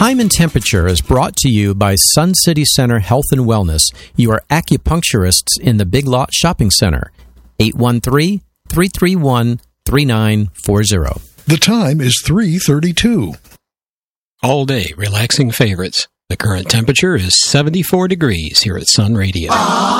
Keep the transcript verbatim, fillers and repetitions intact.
Time and Temperature is brought to you by Sun City Center Health and Wellness, your acupuncturists in the Big Lot Shopping Center. eight one three, three three one, three nine four zero. The time is three thirty-two. All day relaxing favorites. The current temperature is seventy-four degrees here at Sun Radio.